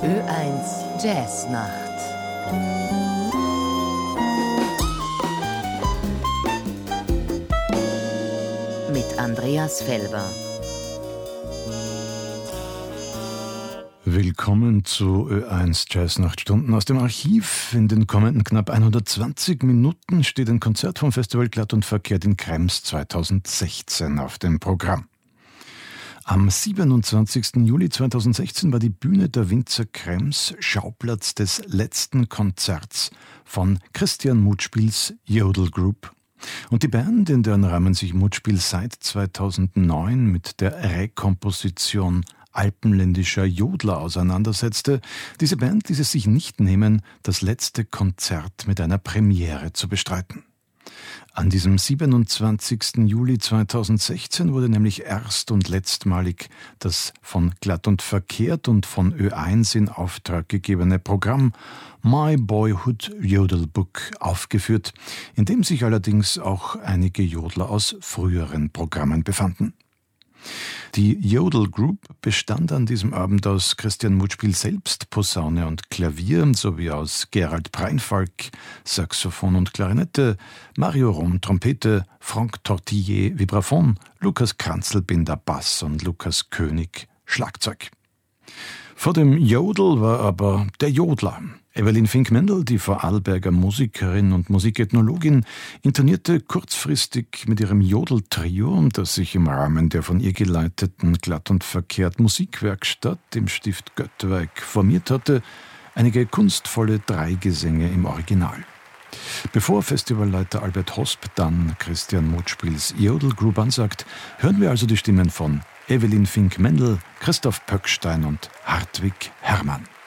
Ö1 Jazznacht. Mit Andreas Felber. Willkommen zu Ö1 Jazznachtstunden aus dem Archiv. In den kommenden knapp 120 Minuten steht ein Konzert vom Festival Glatt und Verkehrt in Krems 2016 auf dem Programm. Am 27. Juli 2016 war die Bühne der Winzer Krems Schauplatz des letzten Konzerts von Christian Mutspiels Jodel Group. Und die Band, in deren Rahmen sich Mutspiel seit 2009 mit der Rekomposition alpenländischer Jodler auseinandersetzte, diese Band ließ es sich nicht nehmen, das letzte Konzert mit einer Premiere zu bestreiten. An diesem 27. Juli 2016 wurde nämlich erst und letztmalig das von Glatt und Verkehrt und von Ö1 in Auftrag gegebene Programm My Boyhood Jodel Book aufgeführt, in dem sich allerdings auch einige Jodler aus früheren Programmen befanden. Die Jodel Group bestand an diesem Abend aus Christian Mutspiel selbst, Posaune und Klavier, sowie aus Gerald Preinfalk, Saxophon und Klarinette, Mario Rom, Trompete, Franck Tortiller, Vibraphon, Lukas Kranzelbinder, Bass und Lukas König, Schlagzeug. Vor dem Jodel war aber der Jodler. Evelyn Fink-Mendel, die Vorarlberger Musikerin und Musikethnologin, intonierte kurzfristig mit ihrem Jodel-Trio, das sich im Rahmen der von ihr geleiteten Glatt und Verkehrt Musikwerkstatt im Stift Göttweig formiert hatte, einige kunstvolle Dreigesänge im Original. Bevor Festivalleiter Albert Hosp dann Christian Mutspiels Jodel Group ansagt, hören wir also die Stimmen von Evelyn Fink-Mendel, Christoph Pöckstein und Hartwig Herrmann.